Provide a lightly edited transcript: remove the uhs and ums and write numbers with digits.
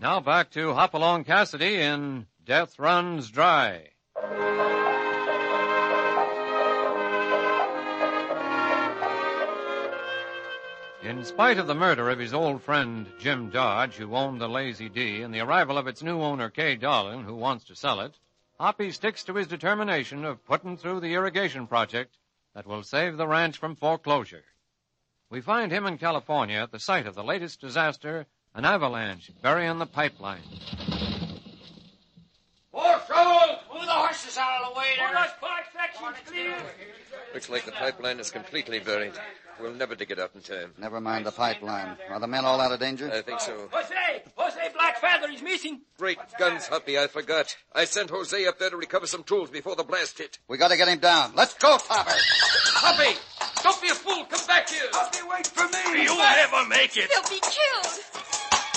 Now back to Hopalong Cassidy in Death Runs Dry. In spite of the murder of his old friend Jim Dodge, who owned the Lazy D, and the arrival of its new owner Kay Dolan, who wants to sell it, Hoppy sticks to his determination of putting through the irrigation project that will save the ranch from foreclosure. We find him in California at the site of the latest disaster, an avalanche burying the pipeline. More trouble! Move the horses out of the way there. Those 5 sections clear. Looks like the pipeline is completely buried. We'll never dig it up in time. Never mind the pipeline. Are the men all out of danger? I think so. Jose, Black Feather, he's missing. Great guns, Hoppy, I forgot. I sent Jose up there to recover some tools before the blast hit. We got to get him down. Let's go, Topper. Hoppy! Don't be a fool. Come back here. Hoppy, wait for me. You'll never make it. He'll be killed.